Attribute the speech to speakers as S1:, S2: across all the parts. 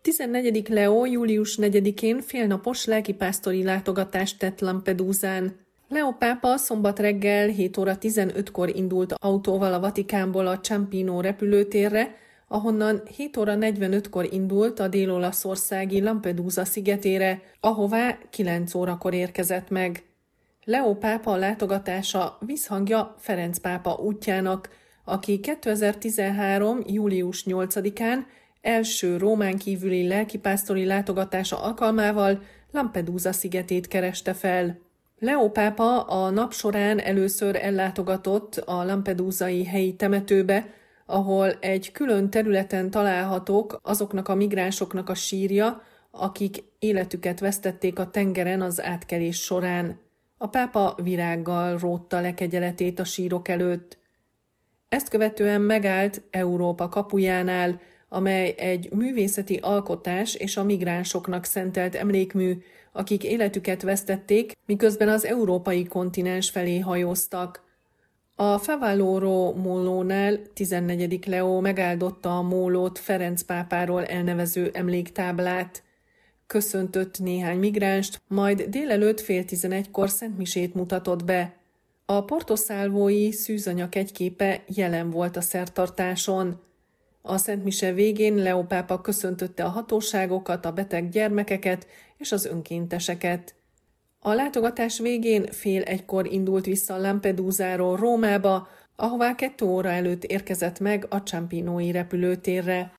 S1: 14. Leo július 4-én félnapos lelkipásztori látogatást tett Lampedusán. Leo pápa szombat reggel 7 óra 15-kor indult autóval a Vatikánból a Ciampino repülőtérre, ahonnan 7 óra 45-kor indult a dél-olaszországi Lampedusa szigetére, ahová 9 órakor érkezett meg. Leo pápa látogatása visszhangja Ferenc pápa útjának, aki 2013. július 8-án első Rómán kívüli lelkipásztori látogatása alkalmával Lampedusa szigetét kereste fel. Leo pápa a nap során először ellátogatott a lampedusai helyi temetőbe, ahol egy külön területen találhatók azoknak a migránsoknak a sírja, akik életüket vesztették a tengeren az átkelés során. A pápa virággal rótta le kegyeletét a sírok előtt. Ezt követően megállt Európa kapujánál, amely egy művészeti alkotás és a migránsoknak szentelt emlékmű, akik életüket vesztették, miközben az európai kontinens felé hajóztak. A Favaloro mólónál 14. Leo megáldotta a mólót Ferenc pápáról elnevező emléktáblát. Köszöntött néhány migránst, majd délelőtt 10:30-kor szentmisét mutatott be. A portoszálvói szűzanya kegyképe jelen volt a szertartáson. A szentmise végén Leo pápa köszöntötte a hatóságokat, a beteg gyermekeket és az önkénteseket. A látogatás végén 12:30 indult vissza Lampedusáról Rómába, ahová 2 óra előtt érkezett meg a Ciampinói repülőtérre.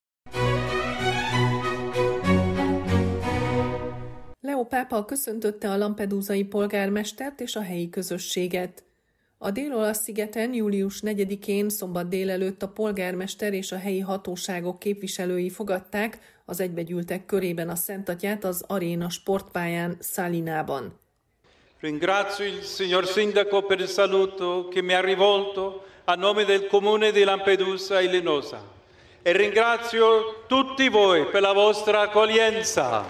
S1: Leo pápa köszöntötte a lampedusai polgármestert és a helyi közösséget. A dél-olasz szigeten július 4-én szombat délelőtt a polgármester és a helyi hatóságok képviselői fogadták az egybegyűltek körében a Szentatyát az Aréna sportpályán Salinában.
S2: Ringrazio il signor Sindaco per il saluto che mi ha rivolto a nome del comune di Lampedusa e Linosa e ringrazio tutti voi per la vostra accoglienza.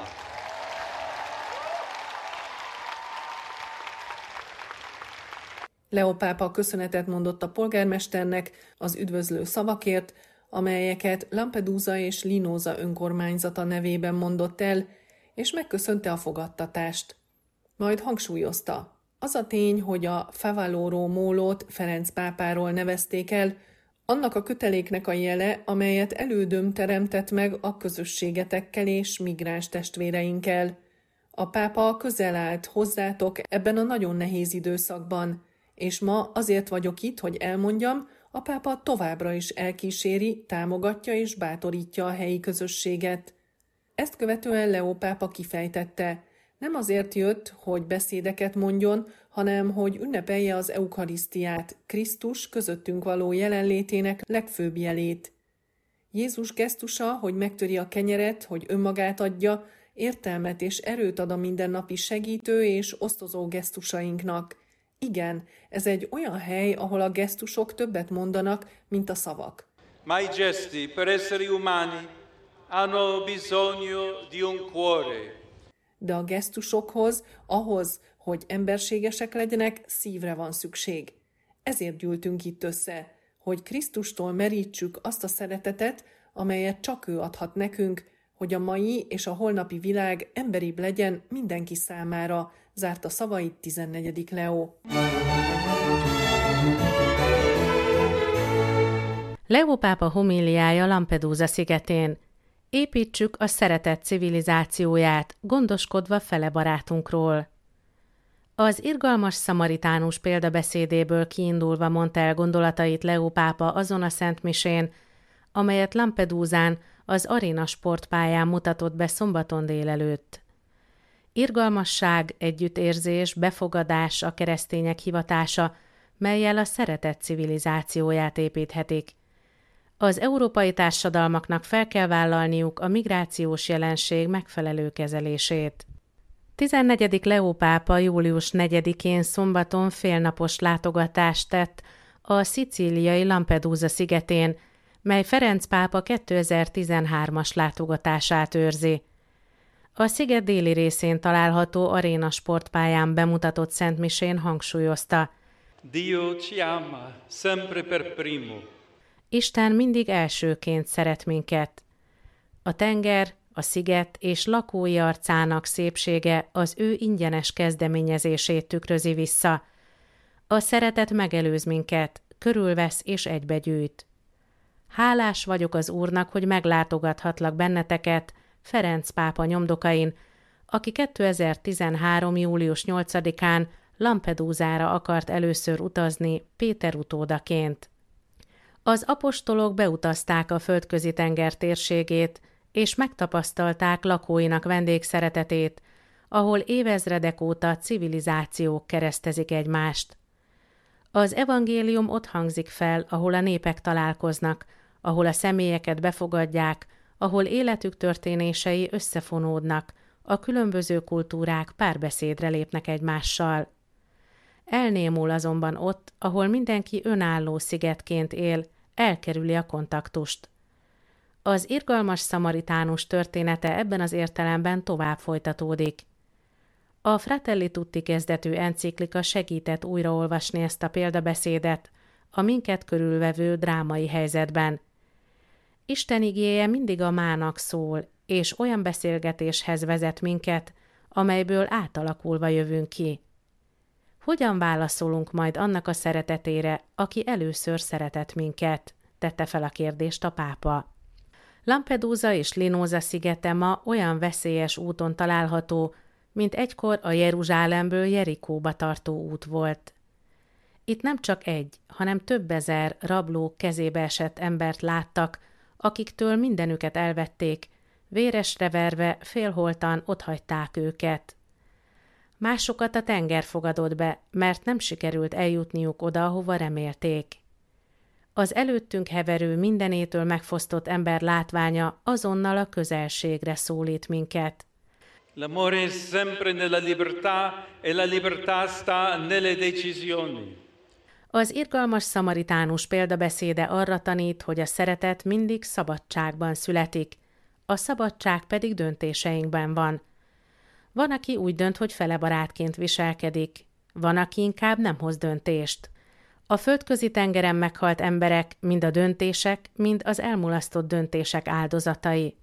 S1: Leo pápa köszönetet mondott a polgármesternek az üdvözlő szavakért, amelyeket Lampedusa és Linosa önkormányzata nevében mondott el, és megköszönte a fogadtatást. Majd hangsúlyozta, az a tény, hogy a Favaloro mólót Ferenc pápáról nevezték el, annak a köteléknek a jele, amelyet elődöm teremtett meg a közösségetekkel és migráns testvéreinkkel. A pápa közel állt hozzátok ebben a nagyon nehéz időszakban, és ma azért vagyok itt, hogy elmondjam, a pápa továbbra is elkíséri, támogatja és bátorítja a helyi közösséget. Ezt követően Leo pápa kifejtette, nem azért jött, hogy beszédeket mondjon, hanem hogy ünnepelje az eukarisztiát, Krisztus közöttünk való jelenlétének legfőbb jelét. Jézus gesztusa, hogy megtöri a kenyeret, hogy önmagát adja, értelmet és erőt ad a mindennapi segítő és osztozó gesztusainknak. Igen, ez egy olyan hely, ahol a gesztusok többet mondanak, mint a szavak.
S2: Ma i gesti per essere umani hanno bisogno di un cuore.
S1: De a gesztusokhoz, ahhoz, hogy emberségesek legyenek, szívre van szükség. Ezért gyűltünk itt össze, hogy Krisztustól merítsük azt a szeretetet, amelyet csak ő adhat nekünk, hogy a mai és a holnapi világ emberibb legyen mindenki számára, zárta szavait 14. Leo.
S3: Leo pápa homíliája Lampedusa szigetén. Építsük a szeretet civilizációját, gondoskodva fele barátunkról. Az irgalmas szamaritánus példabeszédéből kiindulva mondta el gondolatait Leo pápa azon a szentmisén, amelyet Lampedusán, az Aréna sportpályán mutatott be szombaton délelőtt. Irgalmasság, együttérzés, befogadás a keresztények hivatása, mellyel a szeretet civilizációját építhetik. Az európai társadalmaknak fel kell vállalniuk a migrációs jelenség megfelelő kezelését. 14. Leo pápa július 4-én szombaton félnapos látogatást tett a szicíliai Lampedusa szigetén, mely Ferenc pápa 2013-as látogatását őrzi. A sziget déli részén található Aréna sportpályán bemutatott szentmisén hangsúlyozta:
S2: Dio ci ama sempre per primo.
S3: Isten mindig elsőként szeret minket. A tenger, a sziget és lakói arcának szépsége az ő ingyenes kezdeményezését tükrözi vissza. A szeretet megelőz minket, körülvesz és egybegyűjt. Hálás vagyok az Úrnak, hogy meglátogathatlak benneteket Ferenc pápa nyomdokain, aki 2013. július 8-án Lampedusára akart először utazni Péter utódaként. Az apostolok beutazták a Földközi-tenger térségét, és megtapasztalták lakóinak vendégszeretetét, ahol évezredek óta civilizációk keresztezik egymást. Az evangélium ott hangzik fel, ahol a népek találkoznak, ahol a személyeket befogadják, ahol életük történései összefonódnak, a különböző kultúrák párbeszédre lépnek egymással. Elnémul azonban ott, ahol mindenki önálló szigetként él, elkerüli a kontaktust. Az irgalmas szamaritánus története ebben az értelemben tovább folytatódik. A Fratelli Tutti kezdetű enciklika segített újraolvasni ezt a példabeszédet a minket körülvevő drámai helyzetben. Isten igéje mindig a mának szól, és olyan beszélgetéshez vezet minket, amelyből átalakulva jövünk ki. Hogyan válaszolunk majd annak a szeretetére, aki először szeretett minket? Tette fel a kérdést a pápa. Lampedusa és Linosa szigete ma olyan veszélyes úton található, mint egykor a Jeruzsálemből Jerikóba tartó út volt. Itt nem csak egy, hanem több ezer rablók kezébe esett embert láttak, akiktől mindenüket elvették, véresre verve félholtan otthagyták őket. Másokat a tenger fogadott be, mert nem sikerült eljutniuk oda, ahova remélték. Az előttünk heverő mindenétől megfosztott ember látványa azonnal a közelségre szólít minket.
S2: L'amore è sempre nella libertà e la libertà sta nelle decisioni.
S3: Az irgalmas szamaritánus példabeszéde arra tanít, hogy a szeretet mindig szabadságban születik, a szabadság pedig döntéseinkben van. Van, aki úgy dönt, hogy felebarátként viselkedik, van, aki inkább nem hoz döntést. A Földközi-tengeren meghalt emberek mind a döntések, mind az elmulasztott döntések áldozatai.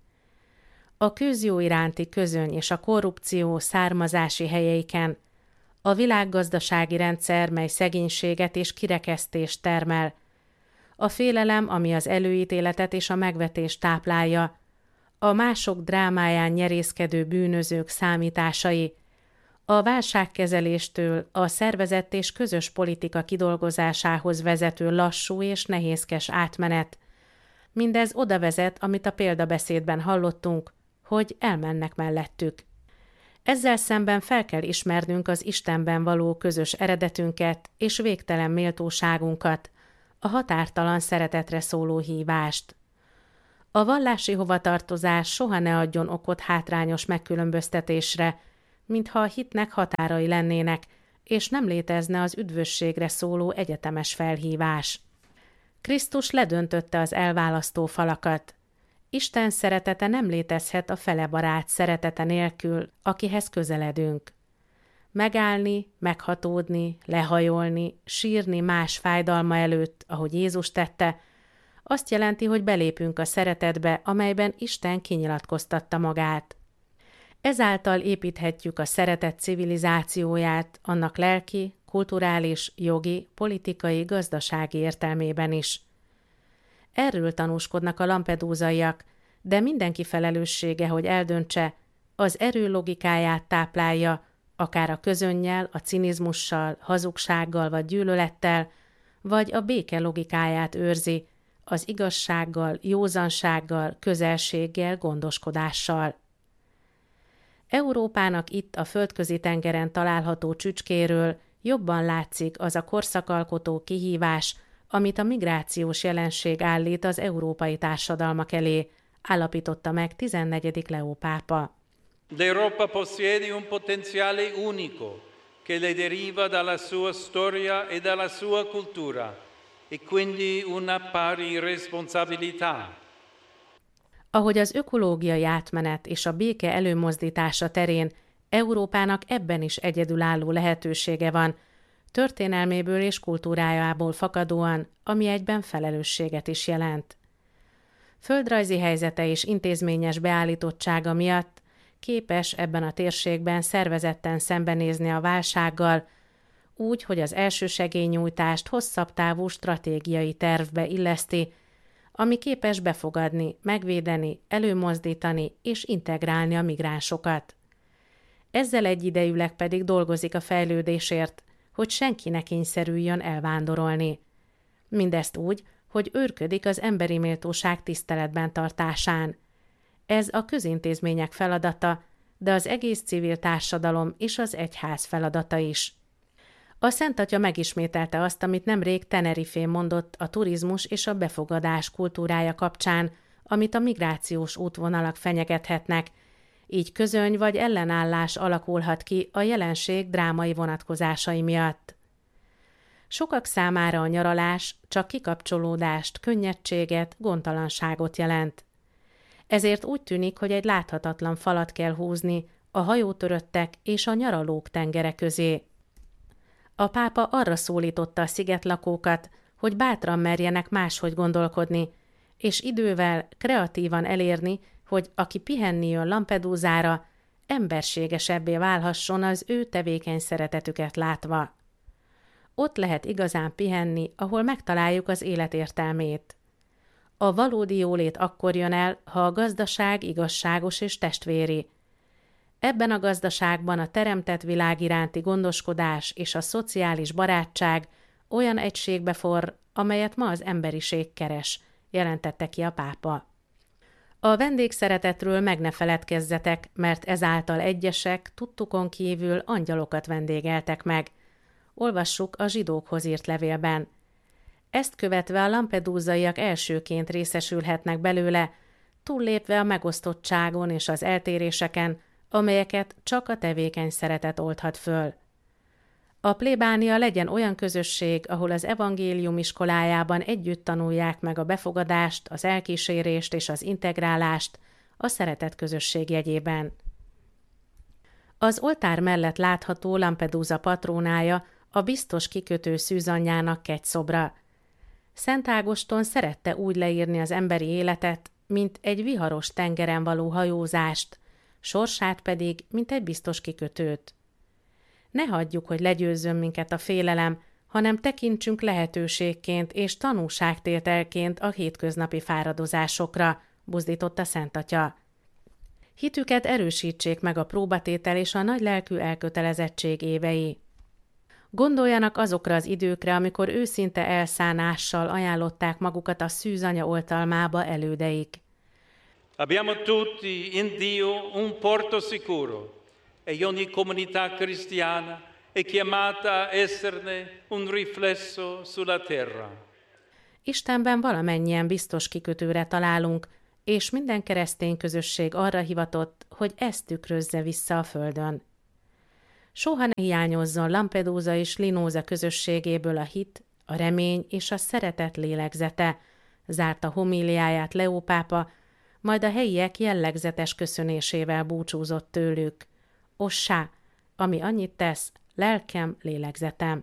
S3: A közjó iránti közöny és a korrupció származási helyeiken, a világgazdasági rendszer, mely szegénységet és kirekesztést termel, a félelem, ami az előítéletet és a megvetést táplálja, a mások drámáján nyerészkedő bűnözők számításai, a válságkezeléstől a szervezett és közös politika kidolgozásához vezető lassú és nehézkes átmenet. Mindez oda vezet, amit a példabeszédben hallottunk, hogy elmennek mellettük. Ezzel szemben fel kell ismernünk az Istenben való közös eredetünket és végtelen méltóságunkat, a határtalan szeretetre szóló hívást. A vallási hovatartozás soha ne adjon okot hátrányos megkülönböztetésre, mintha a hitnek határai lennének, és nem létezne az üdvösségre szóló egyetemes felhívás. Krisztus ledöntötte az elválasztó falakat. Isten szeretete nem létezhet a felebarát szeretete nélkül, akihez közeledünk. Megállni, meghatódni, lehajolni, sírni más fájdalma előtt, ahogy Jézus tette, azt jelenti, hogy belépünk a szeretetbe, amelyben Isten kinyilatkoztatta magát. Ezáltal építhetjük a szeretet civilizációját, annak lelki, kulturális, jogi, politikai, gazdasági értelmében is. Erről tanúskodnak a lampedúzaiak, de mindenki felelőssége, hogy eldöntse, az erő logikáját táplálja, akár a közönnyel, a cinizmussal, hazugsággal vagy gyűlölettel, vagy a béke logikáját őrzi, az igazsággal, józansággal, közelséggel, gondoskodással. Európának itt a Földközi-tengeren található csücskéről jobban látszik az a korszakalkotó kihívás, amit a migrációs jelenség állít az európai társadalmak elé, állapította meg 14. Leó pápa.
S2: L'Europa possiede un potenziale unico che le deriva dalla sua storia e dalla sua cultura e quindi una pari responsabilità.
S3: Ahogy az ökológiai átmenet és a béke előmozdítása terén Európának ebben is egyedülálló lehetősége van, történelméből és kultúrájából fakadóan, ami egyben felelősséget is jelent. Földrajzi helyzete és intézményes beállítottsága miatt képes ebben a térségben szervezetten szembenézni a válsággal, úgy, hogy az elsősegélynyújtást hosszabb távú stratégiai tervbe illeszti, ami képes befogadni, megvédeni, előmozdítani és integrálni a migránsokat. Ezzel egyidejűleg pedig dolgozik a fejlődésért, hogy senki ne kényszerüljön elvándorolni. Mindezt úgy, hogy őrködik az emberi méltóság tiszteletben tartásán. Ez a közintézmények feladata, de az egész civil társadalom és az egyház feladata is. A Szent Atya megismételte azt, amit nemrég Tenerifén mondott a turizmus és a befogadás kultúrája kapcsán, amit a migrációs útvonalak fenyegethetnek, így közöny vagy ellenállás alakulhat ki a jelenség drámai vonatkozásai miatt. Sokak számára a nyaralás csak kikapcsolódást, könnyedséget, gondtalanságot jelent. Ezért úgy tűnik, hogy egy láthatatlan falat kell húzni a hajótöröttek és a nyaralók tengere közé. A pápa arra szólította a szigetlakókat, hogy bátran merjenek máshogy gondolkodni, és idővel kreatívan elérni, hogy aki pihenni jön Lampedusára, emberségesebbé válhasson az ő tevékeny szeretetüket látva. Ott lehet igazán pihenni, ahol megtaláljuk az élet értelmét. A valódi jólét akkor jön el, ha a gazdaság igazságos és testvéri. Ebben a gazdaságban a teremtett világ iránti gondoskodás és a szociális barátság olyan egységbe forr, amelyet ma az emberiség keres, jelentette ki a pápa. A vendégszeretetről meg ne feledkezzetek, mert ezáltal egyesek tudtukon kívül angyalokat vendégeltek meg. Olvassuk a zsidókhoz írt levélben. Ezt követve a lampedúzaiak elsőként részesülhetnek belőle, túllépve a megosztottságon és az eltéréseken, amelyeket csak a tevékeny szeretet oldhat föl. A plébánia legyen olyan közösség, ahol az evangélium iskolájában együtt tanulják meg a befogadást, az elkísérést és az integrálást a szeretet közösség jegyében. Az oltár mellett látható Lampedusa patrónája a biztos kikötő szűzanyjának kegyszobra. Szent Ágoston szerette úgy leírni az emberi életet, mint egy viharos tengeren való hajózást, sorsát pedig, mint egy biztos kikötőt. Ne hagyjuk, hogy legyőzzön minket a félelem, hanem tekintsünk lehetőségként és tanúságtételként a hétköznapi fáradozásokra, buzdította Szent Atya. Hitüket erősítsék meg a próbatétel és a nagylelkű elkötelezettség évei. Gondoljanak azokra az időkre, amikor őszinte elszánással ajánlották magukat a szűzanya oltalmába elődeik.
S2: Abbiamo tutti in Dio un porto sicuro e ogni comunità cristiana è chiamata a esserne un riflesso sulla terra.
S3: Istenben valamennyien biztos kikötőre találunk, és minden keresztény közösség arra hivatott, hogy ezt tükrözze vissza a földön. Soha ne hiányozzon Lampedusa és Linosa közösségéből a hit, a remény és a szeretet lélegzete, zárta homíliáját Leó pápa, majd a helyiek jellegzetes köszönésével búcsúzott tőlük. Ossá, ami annyit tesz, lelkem, lélegzetem.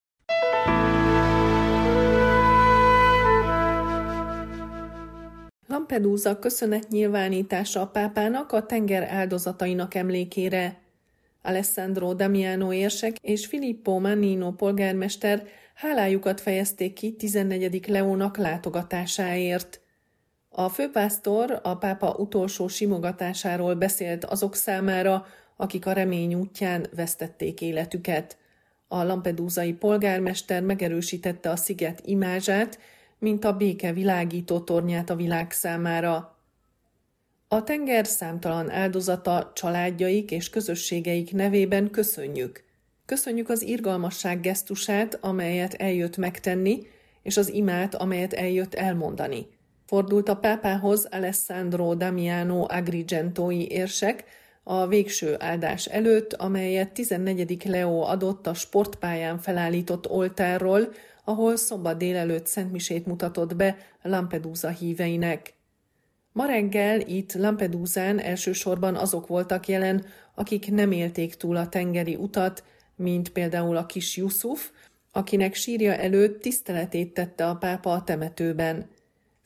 S1: Lampedusa köszönetnyilvánítása a pápának a tenger áldozatainak emlékére. Alessandro Damiano érsek és Filippo Mannino polgármester hálájukat fejezték ki 14. Leónak látogatásáért. A főpásztor a pápa utolsó simogatásáról beszélt azok számára, akik a remény útján vesztették életüket. A lampedusai polgármester megerősítette a sziget imázsát, mint a béke világító tornyát a világ számára. A tenger számtalan áldozata, családjaik és közösségeik nevében köszönjük. Köszönjük az irgalmasság gesztusát, amelyet eljött megtenni, és az imát, amelyet eljött elmondani. Fordult a pápához Alessandro Damiano Agrigentói érsek a végső áldás előtt, amelyet 14. Leó adott a sportpályán felállított oltárról, ahol szombat délelőtt szentmisét mutatott be Lampedusa híveinek. Ma reggel itt Lampedusán elsősorban azok voltak jelen, akik nem élték túl a tengeri utat, mint például a kis Yusuf, akinek sírja előtt tiszteletét tette a pápa a temetőben.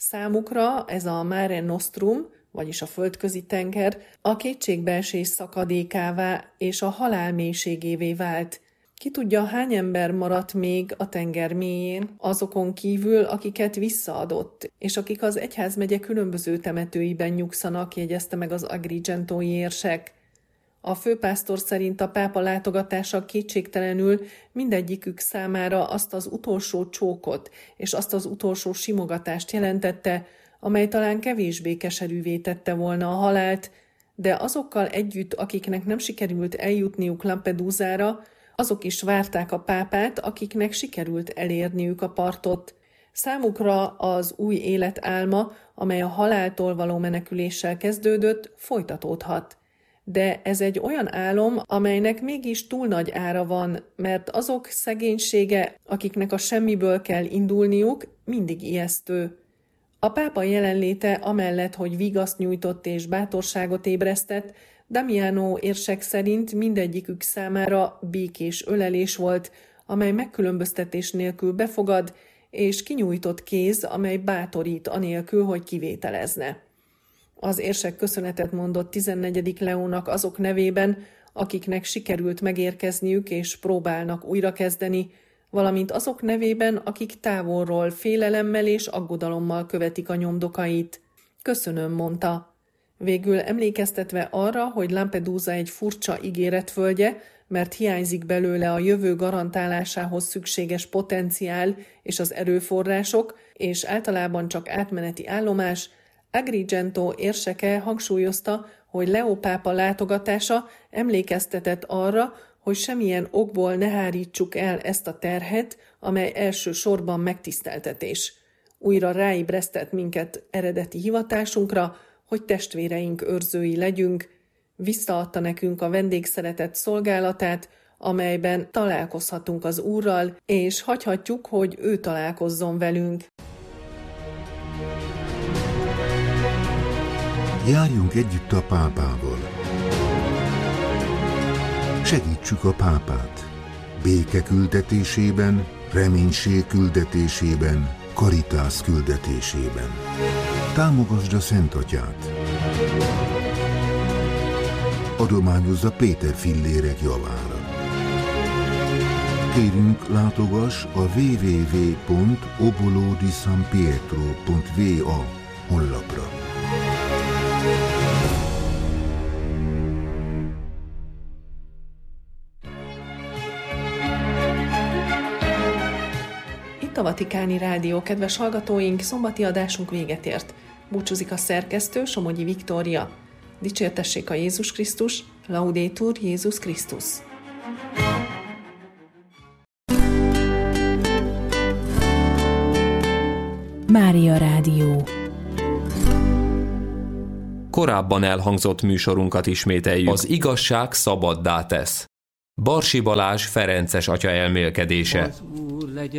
S1: Számukra ez a Mare Nostrum, vagyis a földközi tenger, a kétségbeesés szakadékává és a halál mélységévé vált. Ki tudja, hány ember maradt még a tenger mélyén, azokon kívül, akiket visszaadott, és akik az egyházmegye különböző temetőiben nyugszanak, jegyezte meg az agrigentói érsek. A főpásztor szerint a pápa látogatása kétségtelenül mindegyikük számára azt az utolsó csókot és azt az utolsó simogatást jelentette, amely talán kevésbé keserűvé tette volna a halált, de azokkal együtt, akiknek nem sikerült eljutniuk Lampedusára, azok is várták a pápát, akiknek sikerült elérniük a partot. Számukra az új élet álma, amely a haláltól való meneküléssel kezdődött, folytatódhat. De ez egy olyan álom, amelynek mégis túl nagy ára van, mert azok szegénysége, akiknek a semmiből kell indulniuk, mindig ijesztő. A pápa jelenléte amellett, hogy vigaszt nyújtott és bátorságot ébresztett, Damiano érsek szerint mindegyikük számára békés ölelés volt, amely megkülönböztetés nélkül befogad, és kinyújtott kéz, amely bátorít anélkül, hogy kivételezne. Az érsek köszönetet mondott 14. Leónak azok nevében, akiknek sikerült megérkezniük és próbálnak újrakezdeni, valamint azok nevében, akik távolról félelemmel és aggodalommal követik a nyomdokait. Köszönöm, mondta. Végül emlékeztetve arra, hogy Lampedusa egy furcsa ígéretföldje, mert hiányzik belőle a jövő garantálásához szükséges potenciál és az erőforrások, és általában csak átmeneti állomás, Agrigento érseke hangsúlyozta, hogy Leó pápa látogatása emlékeztetett arra, hogy semmilyen okból ne hárítsuk el ezt a terhet, amely elsősorban megtiszteltetés. Újra ráébresztett minket eredeti hivatásunkra, hogy testvéreink őrzői legyünk, visszaadta nekünk a vendégszeretet szolgálatát, amelyben találkozhatunk az Úrral, és hagyhatjuk, hogy ő találkozzon velünk.
S4: Járjunk együtt a pápával. Segítsük a pápát. Béke küldetésében, reménység küldetésében, karitász küldetésében. Támogasd a Szent Atyát. Adományozz a Péter fillérek javára. Kérünk, látogass a www.obolodisanpietro.va honlapra.
S1: Itt a Vatikáni Rádió, kedves hallgatóink, szombati adásunk véget ért. Búcsúzik a szerkesztő, Somogyi Viktória. Dicsértessék a Jézus Krisztus, Laudetur Jézus Krisztus.
S5: Mária Rádió.
S6: Korábban elhangzott műsorunkat ismételjük. Az igazság szabaddá tesz. Barsi Balázs ferences atya elmélkedése.